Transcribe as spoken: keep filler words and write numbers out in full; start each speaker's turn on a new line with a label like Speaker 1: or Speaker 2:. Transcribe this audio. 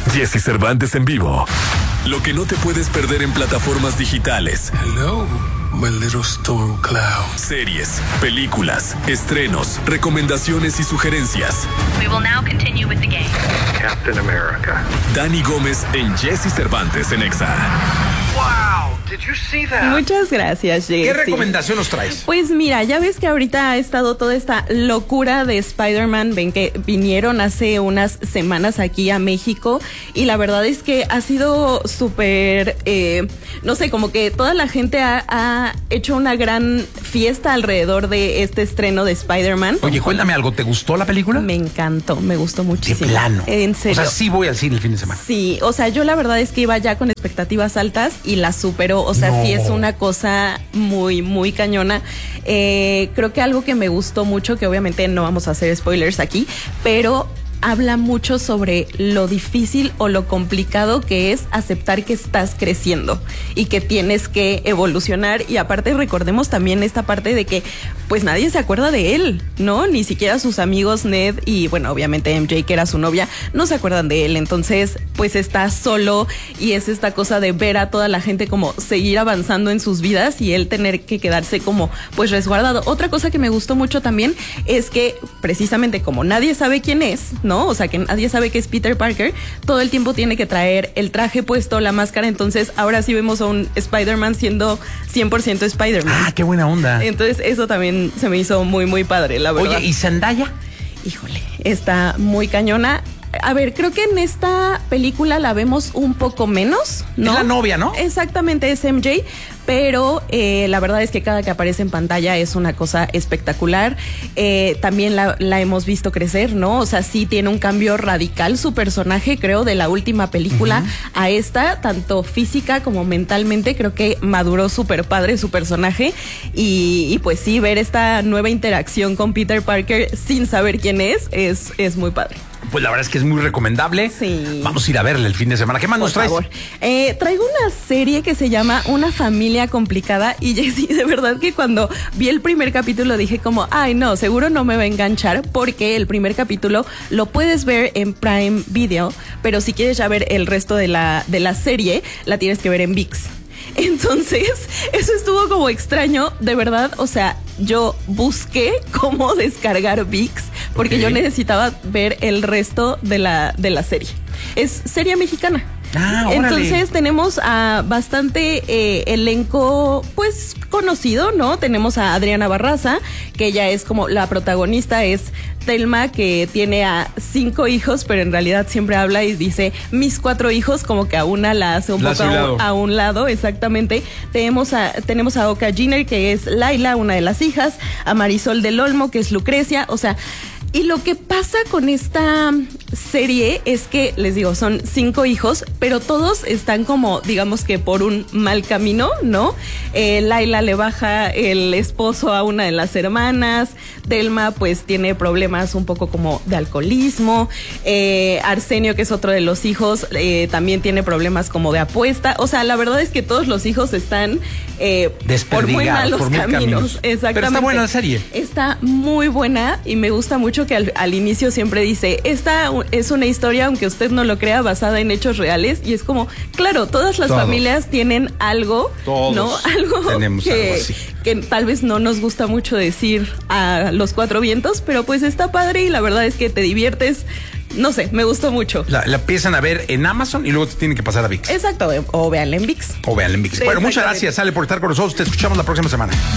Speaker 1: Jesse Cervantes en vivo. Lo que no te puedes perder en plataformas digitales.
Speaker 2: Hello, my little storm cloud.
Speaker 1: Series, películas, estrenos, recomendaciones y sugerencias.
Speaker 3: We will now continue with the game.
Speaker 2: Captain America.
Speaker 1: Dani Gómez en Jesse Cervantes en Exa.
Speaker 2: Wow, did you see that?
Speaker 4: Muchas gracias, Jesse.
Speaker 5: ¿Qué recomendación nos traes?
Speaker 4: Pues mira, ya ves que ahorita ha estado toda esta locura de Spider-Man. Ven que vinieron hace unas semanas aquí a México y la verdad es que ha sido súper, eh, no sé, como que toda la gente ha, ha hecho una gran fiesta alrededor de este estreno de Spider-Man.
Speaker 5: Oye, cuéntame algo, ¿te gustó la película?
Speaker 4: Me encantó, me gustó muchísimo.
Speaker 5: De plano.
Speaker 4: En serio.
Speaker 5: O sea, sí voy al cine el fin de semana.
Speaker 4: Sí, o sea, yo la verdad es que iba ya con expectativas altas y la superó. O sea,
Speaker 5: No.
Speaker 4: sí es una cosa muy, muy cañona. Eh, creo que algo que me gustó mucho, que obviamente no vamos a hacer spoilers aquí, pero habla mucho sobre lo difícil o lo complicado que es aceptar que estás creciendo y que tienes que evolucionar. Y aparte recordemos también esta parte de que pues nadie se acuerda de él, ¿no? Ni siquiera sus amigos Ned y bueno, obviamente M J, que era su novia, no se acuerdan de él. Entonces pues está solo y es esta cosa de ver a toda la gente como seguir avanzando en sus vidas y él tener que quedarse como pues resguardado. Otra cosa que me gustó mucho también es que precisamente como nadie sabe quién es, ¿no? O sea, que nadie sabe que es Peter Parker, todo el tiempo tiene que traer el traje puesto, la máscara, entonces ahora sí vemos a un Spider-Man siendo cien por ciento Spider-Man.
Speaker 5: Ah, qué buena onda.
Speaker 4: Entonces eso también se me hizo muy, muy padre, la verdad.
Speaker 5: Oye, ¿y Zendaya?
Speaker 4: Híjole, está muy cañona. A ver, creo que en esta película la vemos un poco menos, ¿no?
Speaker 5: Es la novia, ¿no?
Speaker 4: Exactamente, es M J, pero eh, la verdad es que cada que aparece en pantalla es una cosa espectacular. Eh, también la, la hemos visto crecer, ¿no? O sea, sí tiene un cambio radical su personaje, creo, de la última película uh-huh. a esta, tanto física como mentalmente. Creo que maduró súper padre su personaje y, y pues sí, ver esta nueva interacción con Peter Parker sin saber quién es, es, es muy padre.
Speaker 5: Pues la verdad es que es muy recomendable.
Speaker 4: Sí.
Speaker 5: Vamos a ir a verle el fin de semana. ¿Qué más
Speaker 4: Por
Speaker 5: nos traes?
Speaker 4: favor. Eh, traigo una serie que se llama Una familia complicada y Jessy, de verdad que cuando vi el primer capítulo dije como, ay no, seguro no me va a enganchar porque el primer capítulo lo puedes ver en Prime Video, pero si quieres ya ver el resto de la, de la serie, la tienes que ver en ViX. Entonces, eso estuvo como extraño, de verdad, o sea, yo busqué cómo descargar ViX porque
Speaker 5: Okay.
Speaker 4: yo necesitaba ver el resto de la, de la serie. Es serie mexicana.
Speaker 5: Ah, órale.
Speaker 4: Entonces tenemos a bastante eh, elenco pues conocido, ¿no? Tenemos a Adriana Barraza, que ella es como la protagonista, es Thelma, que tiene a cinco hijos, pero en realidad siempre habla y dice mis cuatro hijos, como que a una la hace un
Speaker 5: la
Speaker 4: poco
Speaker 5: hace
Speaker 4: a
Speaker 5: un,
Speaker 4: un, a un lado, exactamente. Tenemos a, tenemos a Oka Jenner, que es Laila, una de las hijas, a Marisol del Olmo, que es Lucrecia, o sea... Y lo que pasa con esta serie es que, les digo, son cinco hijos, pero todos están como, digamos que por un mal camino, ¿no? Eh, Laila le baja el esposo a una de las hermanas, Thelma pues tiene problemas un poco como de alcoholismo, eh, Arsenio, que es otro de los hijos, eh, también tiene problemas como de apuesta. O sea, la verdad es que todos los hijos están eh, por muy malos
Speaker 5: por muy
Speaker 4: caminos.
Speaker 5: caminos.
Speaker 4: Exactamente.
Speaker 5: Pero está buena la serie.
Speaker 4: Está muy buena y me gusta mucho que al, al inicio siempre dice, esta es una historia, aunque usted no lo crea, basada en hechos reales. Y es como, claro, todas las
Speaker 5: Todos.
Speaker 4: familias tienen algo,
Speaker 5: Todos
Speaker 4: ¿no? Algo
Speaker 5: tenemos
Speaker 4: que,
Speaker 5: algo así.
Speaker 4: que tal vez no nos gusta mucho decir a los cuatro vientos, pero pues está padre y la verdad es que te diviertes. No sé, me gustó mucho.
Speaker 5: La, la empiezan a ver en Amazon y luego te tienen que pasar a ViX.
Speaker 4: Exacto, o véanla en ViX.
Speaker 5: O vean en ViX.
Speaker 4: Sí,
Speaker 5: Bueno, muchas gracias, Ale, por estar con nosotros. Te escuchamos la próxima semana.